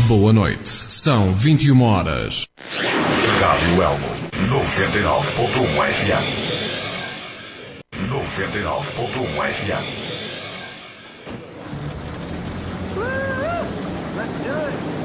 Boa noite. São 21 horas. Rádio Elmo 99.1 FM. 99.1 FM. Let's do it!